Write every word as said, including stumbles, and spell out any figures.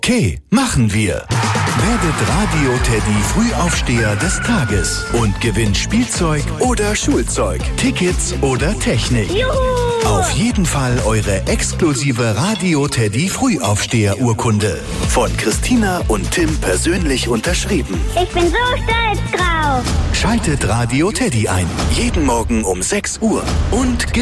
Okay, machen wir. Werdet Radio Teddy Frühaufsteher des Tages und gewinnt Spielzeug oder Schulzeug, Tickets oder Technik. Juhu! Auf jeden Fall eure exklusive Radio Teddy Frühaufsteher Urkunde. Von Christina und Tim persönlich unterschrieben. Ich bin so stolz drauf. Schaltet Radio Teddy ein. Jeden Morgen um sechs Uhr. Und